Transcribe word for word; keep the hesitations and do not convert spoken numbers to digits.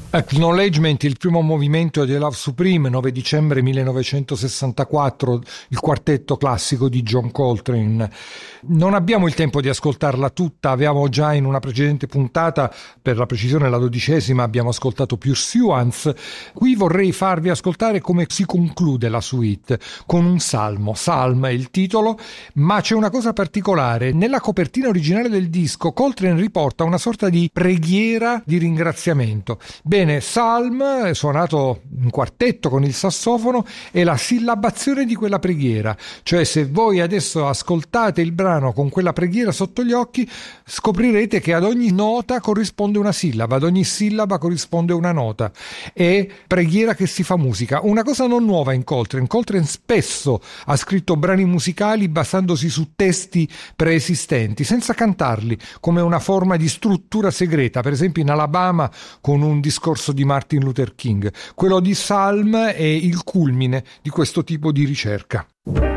Acknowledgement, il primo movimento di Love Supreme, nove dicembre millenovecentosessantaquattro, il quartetto classico di John Coltrane. Non abbiamo il tempo di ascoltarla tutta, avevamo già in una precedente puntata, per la precisione la dodicesima, abbiamo ascoltato Pursuance. Qui vorrei farvi ascoltare come si conclude la suite, con un salmo. Psalm è il titolo, ma c'è una cosa particolare. Nella copertina originale del disco Coltrane riporta una sorta di preghiera di ringraziamento. Bene, Psalm, suonato in quartetto con il sassofono, è la sillabazione di quella preghiera. Cioè, se voi adesso ascoltate il brano con quella preghiera sotto gli occhi, scoprirete che ad ogni nota corrisponde una sillaba, ad ogni sillaba corrisponde una nota. È preghiera che si fa musica. Una cosa non nuova in Coltrane. Coltrane spesso ha scritto brani musicali basandosi su testi preesistenti, senza cantarli, come una forma di struttura segreta. Per esempio in Alabama con un discorso di Martin Luther King. Quello di Psalm è il culmine di questo tipo di ricerca.